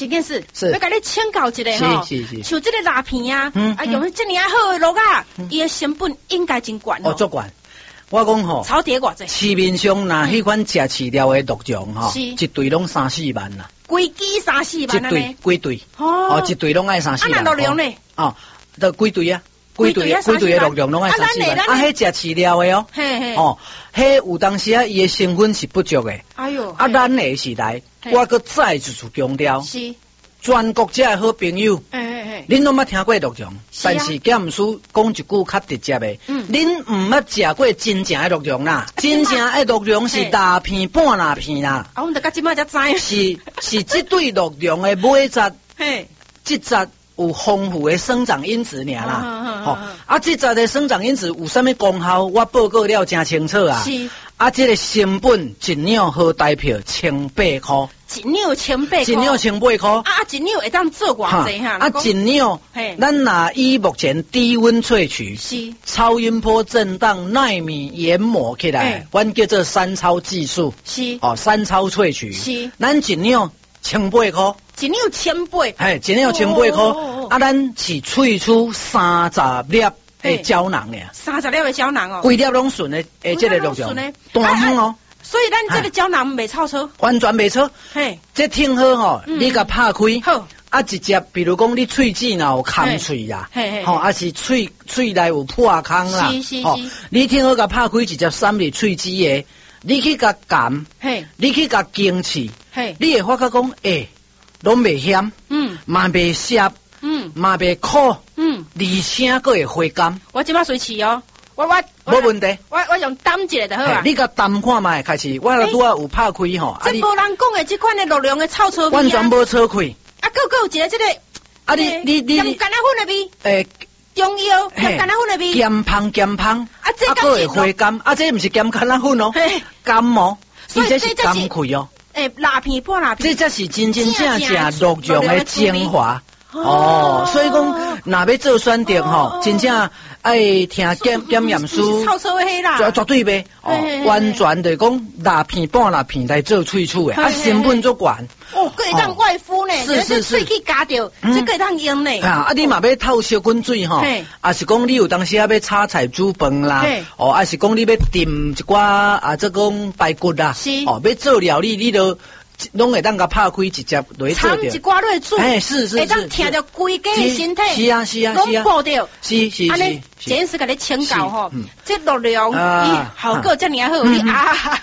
一件事， 是要甲你请教一下吼， 是， 像这个蜡片啊，用这么好的鹿啊，伊的成本应该真悬哦，足悬。我讲吼， 炒碟偌济？ 市面上那迄款食饲料的鹿茸吼，一对拢3-4万啦， 规支3-4万安尼， 规对，哦，一对拢爱3-4万。 啊，那鹿茸呢？ 哦，就规对啊。规对的鹿茸拢爱3-4万，啊，迄食饲料的哦，哦，迄有当时啊，伊的成分是不足的。 哎呦， 啊，咱的时代，我搁再一次强调， 是全国遮的好朋友，恁拢捌听过鹿茸，但是敢毋输讲一句较直接的，恁毋捌食过真正的鹿茸啦，真正的鹿茸是大片半lap片啦。 啊，我们大家即摆才知， 是这对鹿茸的尾节，这节有丰富的生长因子尔啦，吼，啊，这节的生长因子有啥物功效？我报告了真清楚啊。是，啊，这个成本一两好代表1,800块， 一两1,800块， 一两1,800块。 啊，一两会当做偌济哈？ 啊，一两，咱若以目前低温萃取， 是超音波震荡纳米研磨起来，阮叫做3超技术， 是哦 ，3超萃取， 是， 咱一两1,800块。 一两1,800， 一两1,800块，啊，咱是萃出30粒的胶囊呢 ，30粒的胶囊哦， 规粒拢顺的，这个鹿茸，大方哦。 所以咱这个胶囊袂臭车， 完全袂臭。嘿，这听好吼，你甲拍开，好，啊，直接，比如讲你喙齿若有空喙啦，吼，啊是喙内有破空啦，吼，你听好甲拍开，直接塞入喙齿的，你去甲含，你去甲经气，你会发觉讲，拢袂咸，嘛袂涩，嘛袂苦，而且佫会回甘。 我即摆随试哦，我无问题。 我用担一下就好啊。 你甲担看卖开始，我拄啊有拍开吼。 这无人讲的这款的鹿茸的臭臭味啊。 完全无臭开。 啊，佫有一个这个， 啊你甘蔗粉的味，中药甘蔗粉的味， 咸芳，啊这佫会回甘，啊这毋是咸甘蔗粉哦，甘哦，伊这是甘气哦。 蜡片半蜡片， 这才是真正鹿茸的精华哦。所以讲，若要做选择吼，真正爱听检验师， 臭臭的啦， 绝对袂哦，完全就讲蜡片半蜡片来做萃取的，啊成本足悬。 哦，佫会当外敷呢， 是水去加掉，这个会当用呢。 啊，你嘛要透烧滚水吼，啊是讲你有当时啊要炒菜煮饭啦，哦，啊是讲你要炖一寡啊，这讲排骨啦，哦，要做料理你都拢会当甲拍开直接落去做掉。 掺一寡落煮， 是， 会当听着规家的身体， 是啊， 拢爆掉。 是。 安尼，简直甲你请教吼，这鹿茸伊效果遮尔好，你啊，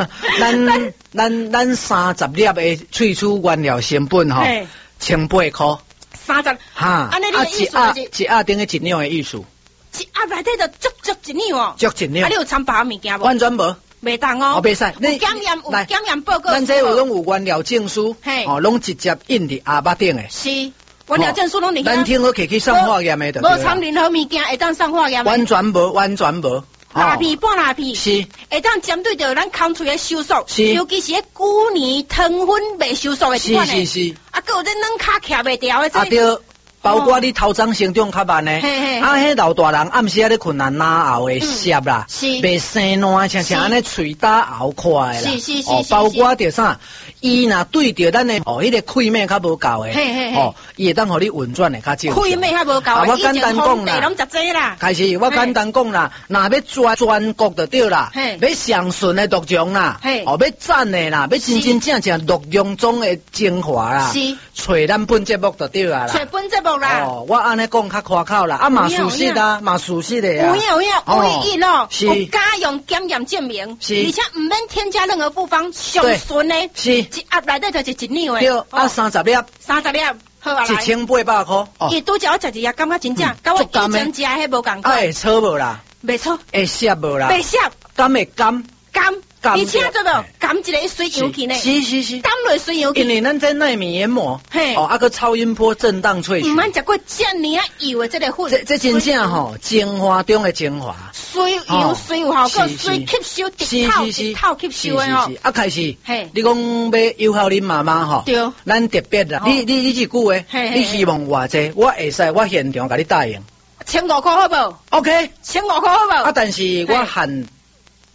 咱30粒的萃取原料成本吼，1,800块。 30， 哈， 安尼你的意思是一盒等于一两的意思。 一盒内底就足一两哦， 足一两。 啊，你有掺别物件无？ 完全无。 袂当哦， 袂使。 有检验报告。 咱这有拢有原料证书，哦，拢直接印伫盒仔顶的。 是，原料证书拢伫遐。 咱听好去上化验的， 无掺任何物件会当上化验。 完全无。 蜡片半蜡片， 是， 会当针对着咱空喙的收缩，尤其是古年糖分未收缩的这款的。是。啊，佫有这软卡徛袂掉的。啊对。包括你头鬃生长较慢呢，迄老大人暗时咧困难拉喉会涩啦，袂生烂，像安尼喙打喉快啦，哦，包括着啥，伊若对着咱的迄个气脉较无够诶，哦，伊会当互你运转的较少。 气脉较无够， 我简单讲啦，开始我简单讲啦，若要全国就对啦，要上顺的鹿茸啦，哦，要赞的啦，要真正鹿茸中的精华啦，找咱本节目就对啦。 找本节目。 哦，我安尼讲较夸口啦，啊嘛属实的，嘛属实的啊。 有影，唯一咯，有家用检验证明，而且唔免添加任何复方，上纯的，一盒内底就是一两的。 对，啊30粒 ，30粒，好啊来。 1,800块。 伊拄则我食一下，感觉真正，甲我以前食迄无共款。 会臭无啦？ 袂臭。 会涩无啦？ 袂涩。 甘会甘？ 甘。而且做到甘一个水油去呢， 是， 甘落水油去。 因为咱在纳米研磨，哦，啊个超音波震荡萃取。 唔免食过遮尔油的这个粉。 这真正吼，精华中的精华。水油有效果，水吸收，一套吸收的哦。 啊开始，你讲要友好恁妈妈吼， 对， 咱特别啦。你这句话，你希望偌济，我会使，我现场甲你答应。 1500块好不好 ？OK， 1500块好不好？ 啊，但是我限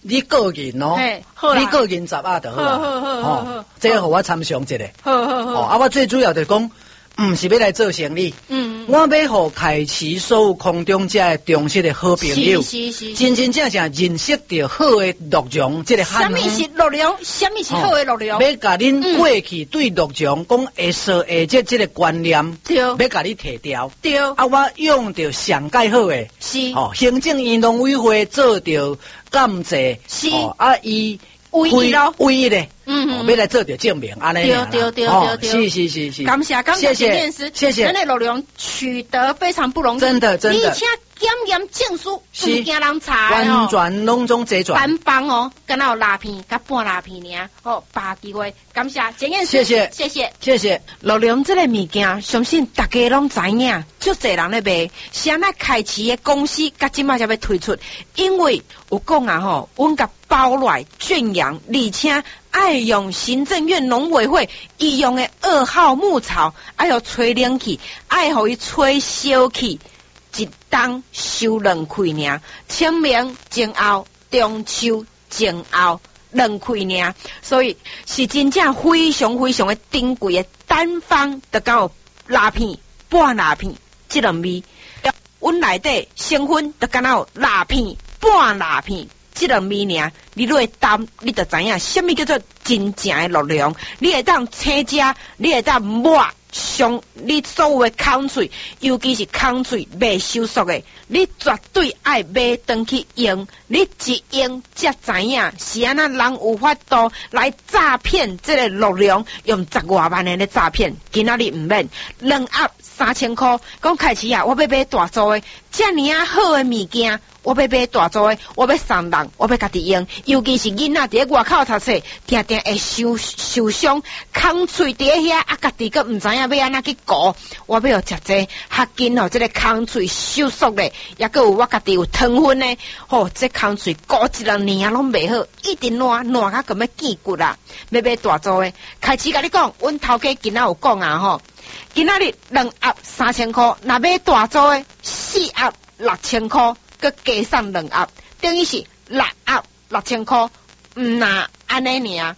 你个人哦，你个人10啊就好啦。这个互我参详一下。好。我最主要就是讲，唔是要来做生意。我要互开启所有空中者的忠实的好朋友，真真正正认识到好的鹿茸这个汉。 什么是鹿茸？什么是好的鹿茸？ 要甲恁过去对鹿茸讲会说会这个观念，要甲你提掉。对。我用着上介好的，是行政运动委员会做着感谢，是伊。唯一的，要来做着证明，安尼对，是， 感谢谢谢，咱的鹿茸取得非常不容易， 真的， 而且检验证书唔惊人查完全拢总齐全， 单棒哦，敢若有拉片甲半拉片尔，把机会，感谢检验师，谢谢。鹿茸这个物件，相信大家拢知影，足侪人咧卖，现在开启的公司，甲即马才要推出，因为有讲啊阮甲包来圈养，而且爱用行政院农委会医用的2号牧草，爱用吹冷气，爱互伊吹烧气。一冬收2开尔，清明前后、中秋前后2开尔，所以是真正非常非常的珍贵的单方就讲有拉片、半拉片这两味，阮内底成分就敢有拉片、半拉片这两味尔，你落担你就知影什么叫做真正的鹿茸，你会当青食，你会当抹。上你所有的空喙，尤其是空喙未收缩的，你绝对爱买回去用。你一用才知影是安那人有法度来诈骗这个鹿茸，用10多万的诈骗。今仔日唔免2盒3000块，讲开始啊，我要买大组的，这么啊好的物件。我要买大组的，我要送人，我要家己用，尤其是囡仔伫外口读册，定定会受伤，空喙伫遐家己佫唔知影要安那去顾，我要食这较紧这个空喙收缩咧，也佫有我家己有糖分咧，这空喙顾1-2年拢袂好，一定烂甲咁要见骨啦。要买大组的，开始甲你讲，阮头家今仔有讲啊今仔日2盒3000块，若买大组的4盒6000块。佮加上2盒，等于是6盒6000块，那安尼尔，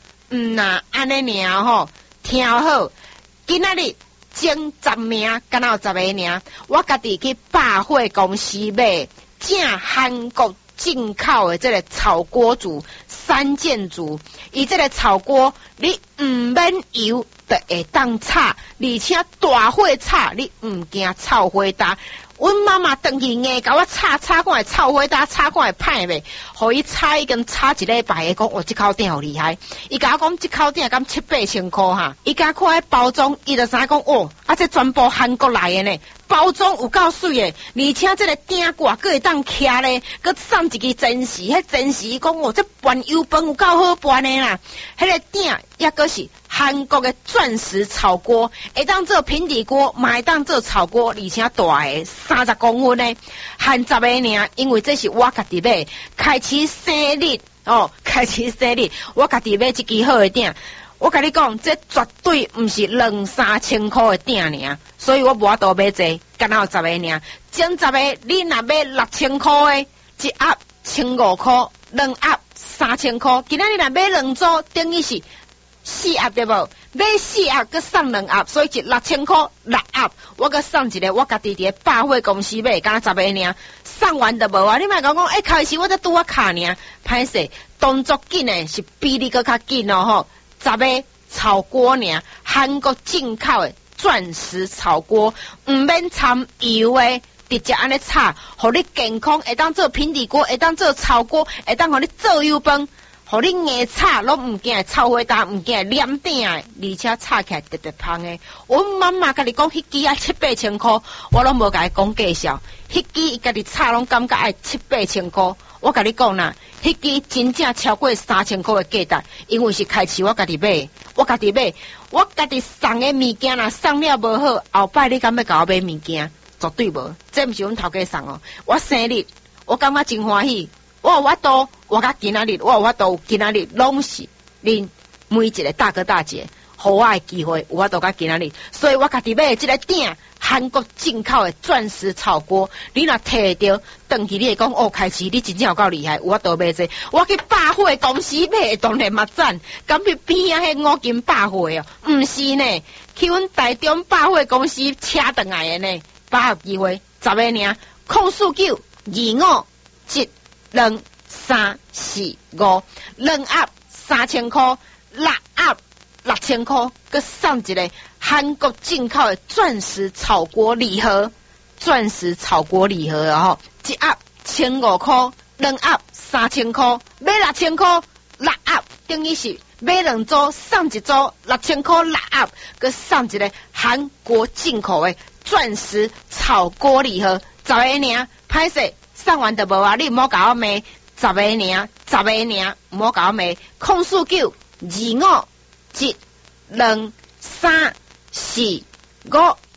听好，今仔日前10名，敢若有10个尔，我家己去百货公司买正韩国进口的这个炒锅煮3件组，伊这个炒锅你唔免油就会当炒，而且大火炒你唔惊炒火焦。阮妈妈回去硬甲我炒看会臭火焦，炒看会歹袂，互伊炒已经炒1礼拜的，讲我这口店好厉害。伊甲我讲这口店敢7-8千块哈，伊甲看包装，伊就知讲这全部韩国来的呢。包装有够水的，而且这个鼎挂佫会当徛咧，佫送一支真实，迄真实讲这拌油饭有够好拌的啦。迄个鼎也佫是韩国的钻石炒锅，会当做平底锅，嘛会当做炒锅，而且大的30公分的，含10个尔，因为这是我家己买，开始生日我家己买一支好的鼎。我甲你讲，这绝对毋是2-3千块的鼎尔，所以我无法度买这，敢若有10个尔。前10个你若买6000块的，1盒1500块，2盒3000块。今仔日若买2组，等于是4盒对无？买4盒佮送2盒，所以是6000块6盒。我佮送一个，我家己伫百货公司买，敢若10个尔，送完就无啊！你莫讲开始我才拄卡尔，歹势，动作紧的是比你佮较紧哦10个炒锅尔，韩国进口的钻石炒锅，唔免掺油的，直接安尼炒，互你健康，会当做平底锅，会当做炒锅，会当互你做油饭，互你硬炒拢唔惊会臭火焦，唔惊会黏鼎的，而且炒起来特别香的。阮妈妈甲你讲，迄支7-8千块，我拢无甲伊讲介绍，迄支伊家己炒拢感觉爱7-8千块。我甲你讲啦，迄支真正超过3000块的价值，因为是开始我家己买，我家己送的物件啦，送了无好，后摆你敢要甲我买物件？绝对无，这毋是阮头家送哦。我生日，我感觉真欢喜，我有法度，我甲今仔日，我有法度，今仔日拢是恁每一个大哥大姐，互我的机会，有法度甲今仔日，所以我家己买的这个鼎， 韩国进口的钻石炒锅，你若摕到，回去你会讲哦，开始你真正有够厉害，有法度买这，我去百货公司买，当然嘛赞。敢比边啊迄五金百货哦，毋是呢，去阮台中百货公司车转来的呢，把握机会，10个尔，04925722345，2盒3000块，6盒6000块，佮送一个韩国进口的钻石炒锅礼盒，钻石炒锅礼盒啊吼，1盒1500块，2盒3000块，买6000块，6盒等于是买2组送1组，6000块6盒，佮送一个韩国进口的钻石炒锅礼盒，10个尔，歹势送完就无啊，你毋好甲我骂，10个尔，10个尔，毋好甲我骂，04925722345。